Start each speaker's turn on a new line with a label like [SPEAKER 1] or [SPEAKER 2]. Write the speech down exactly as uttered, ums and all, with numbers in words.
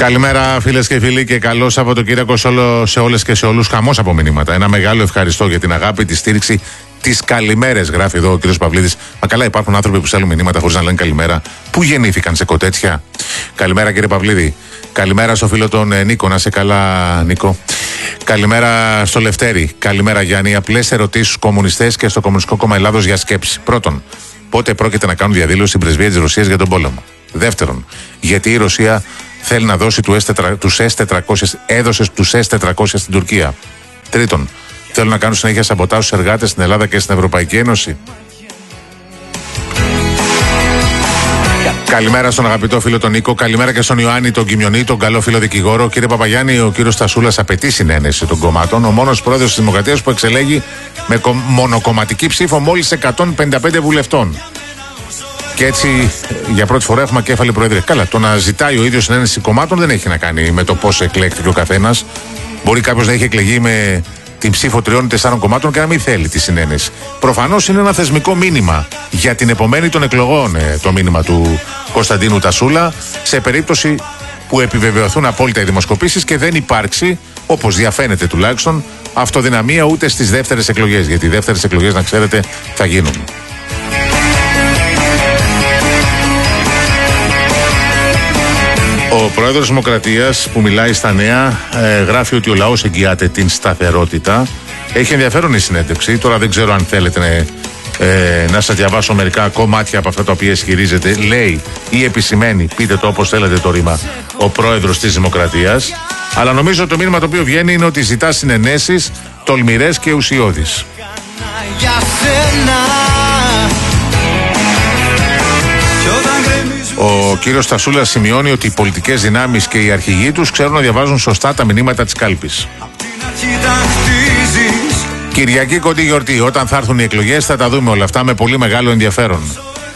[SPEAKER 1] Καλημέρα φίλες και φίλοι και καλό Σαββατοκύριακο σε όλες και σε όλους. Χαμός από μηνύματα. Ένα μεγάλο ευχαριστώ για την αγάπη, τη στήριξη, τις καλημέρες. Γράφει εδώ ο κύριος Παυλίδης. Μα καλά, υπάρχουν άνθρωποι που στέλνουν μηνύματα χωρίς να λένε καλημέρα. Πού γεννήθηκαν, σε κοτέτσια? Καλημέρα κύριε Παυλίδη. Καλημέρα στο φίλο τον ε, Νίκο. Να σε καλά, Νίκο. Καλημέρα στο Λευτέρη. Καλημέρα Γιάννη. Απλές ερωτήσεις στους κομμουνιστές και στο Κομμουνιστικό Κόμμα Ελλάδος για σκέψη. Πρώτον, πότε πρόκειται να κάνουν διαδήλωση στην πρεσβεία της Ρωσίας για τον πόλεμο? Δεύτερον, γιατί η Ρωσία θέλει να δώσει τους ες τετρακόσια, έδωσε τους ες τετρακόσια στην Τουρκία? Τρίτον, θέλουν να κάνουν συνέχεια σαμποτάζ στους εργάτες στην Ελλάδα και στην Ευρωπαϊκή Ένωση. Καλημέρα στον αγαπητό φίλο τον Νίκο. Καλημέρα και στον Ιωάννη τον Κιμιονή, τον καλό φίλο δικηγόρο. Κύριε Παπαγιάννη, ο κύριος Στασούλας απαιτεί συνένεση των κομμάτων. Ο μόνος πρόεδρος της Δημοκρατίας που εξελέγει με μονοκομματική ψήφο μόλις εκατόν πενήντα πέντε βουλευτών. Και έτσι για πρώτη φορά έχουμε ακέφαλη προεδρία. Καλά, το να ζητάει ο ίδιος συνένεση κομμάτων δεν έχει να κάνει με το πώς εκλέχθηκε ο καθένας. Μπορεί κάποιος να έχει εκλεγεί με την ψήφο τριών ή τεσσάρων κομμάτων και να μην θέλει τη συνένεση. Προφανώς είναι ένα θεσμικό μήνυμα για την επομένη των εκλογών, ε, το μήνυμα του Κωνσταντίνου Τασούλα, σε περίπτωση που επιβεβαιωθούν απόλυτα οι δημοσκοπήσεις και δεν υπάρξει, όπως διαφαίνεται τουλάχιστον, αυτοδυναμία ούτε στις δεύτερες εκλογές. Γιατί οι δεύτερες εκλογές, να ξέρετε, θα γίνουν. Ο πρόεδρος της Δημοκρατίας που μιλάει στα νέα ε, γράφει ότι ο λαός εγγυάται την σταθερότητα. Έχει ενδιαφέρον η συνέντευξη. Τώρα δεν ξέρω αν θέλετε ε, να σας διαβάσω μερικά κομμάτια από αυτά τα οποία ισχυρίζεται. Λέει ή επισημαίνει, πείτε το όπως θέλετε το ρήμα, ο πρόεδρος της Δημοκρατίας. Αλλά νομίζω το μήνυμα το οποίο βγαίνει είναι ότι ζητά συνενέσεις τολμηρές και ουσιώδεις. Ο κύριος Στασούλας σημειώνει ότι οι πολιτικές δυνάμεις και οι αρχηγοί τους ξέρουν να διαβάζουν σωστά τα μηνύματα της κάλπης. Κυριακή κοντή γιορτή. Όταν θα έρθουν οι εκλογές θα τα δούμε όλα αυτά με πολύ μεγάλο ενδιαφέρον.